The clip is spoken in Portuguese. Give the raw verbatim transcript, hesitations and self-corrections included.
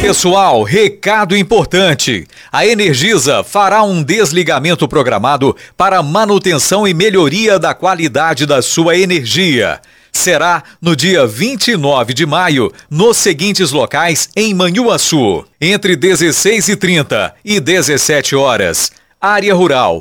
Pessoal, recado importante. A Energisa fará um desligamento programado para manutenção e melhoria da qualidade da sua energia. Será no dia vinte e nove de maio, nos seguintes locais em Manhuaçu, entre dezesseis e trinta e dezessete horas. Área Rural,